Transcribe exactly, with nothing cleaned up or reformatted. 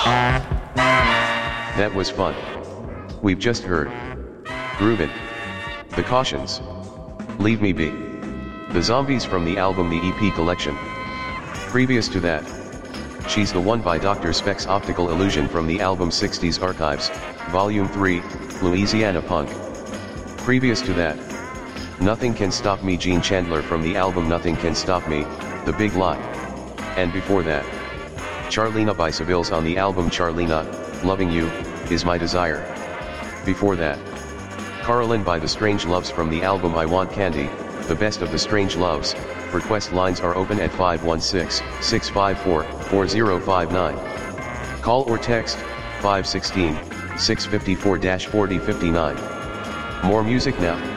That was fun. We've just heard Groovin', The Cautions, Leave Me Be, The Zombies from the album The E P Collection. Previous to that, She's the One by Doctor Spex Optical Illusion from the album sixties Archives, Volume three, Louisiana Punk. Previous to that, Nothing Can Stop Me Gene Chandler from the album Nothing Can Stop Me, The Big Lie. And before that, Charlena by Seville's on the album Charlena, Loving You, Is My Desire. Before that, Carolyn by The Strange Loves from the album I Want Candy, The Best of the Strange Loves. Request lines are open at five one six, six five four, four zero five nine. Call or text, five one six, six five four, four zero five nine. More music now.